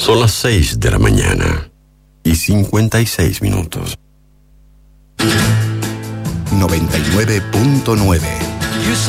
Son las 6 de la mañana y 56 minutos. 99.9